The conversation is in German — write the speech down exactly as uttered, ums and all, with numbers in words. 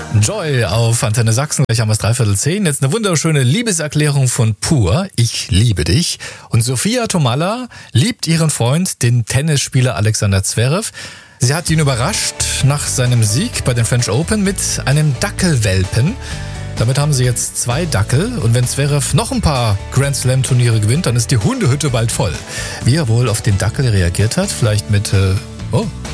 Joy auf Antenne Sachsen, gleich haben wir es dreiviertel zehn. Jetzt eine wunderschöne Liebeserklärung von Pur. Ich liebe dich. Und Sophia Tomalla liebt ihren Freund, den Tennisspieler Alexander Zverev. Sie hat ihn überrascht nach seinem Sieg bei den French Open mit einem Dackelwelpen. Damit haben sie jetzt zwei Dackel. Und wenn Zverev noch ein paar Grand Slam Turniere gewinnt, dann ist die Hundehütte bald voll. Wie er wohl auf den Dackel reagiert hat, vielleicht mit, äh, oh,